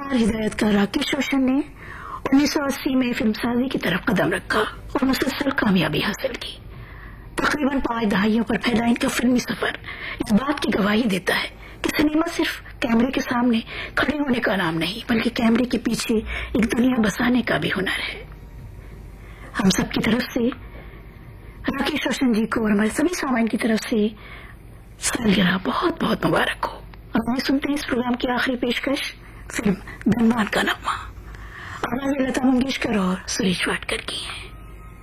Star हिदायतकार Rakesh Roshan ने 1980 में फिल्मसाजी की तरफ कदम रखा और मुसलसल कामयाबी हासिल की। तकरीबन 5 दहाइयों पर फैला इनका फिल्मी सफर इस बात की गवाही देता है कि सिनेमा सिर्फ कैमरे के सामने खड़े होने का नाम नहीं, बल्कि कैमरे के पीछे एक दुनिया बसाने का भी हुनर है। हम सब की तरफ से राकेश रोशन जी को और हमारे सभी सामान की तरफ से सालगिरह बहुत बहुत मुबारक हो। अब हमें सुनते हैं इस प्रोग्राम की आखिरी पेशकश, फिल्म धनवान का नगमा। आवाज़ लता मंगेशकर और सुरेश वाडकर की है।